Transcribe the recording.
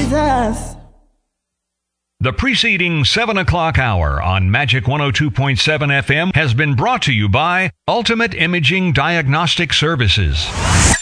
Jesus. The preceding 7 o'clock hour on Magic 102.7 FM has been brought to you by Ultimate Imaging Diagnostic Services.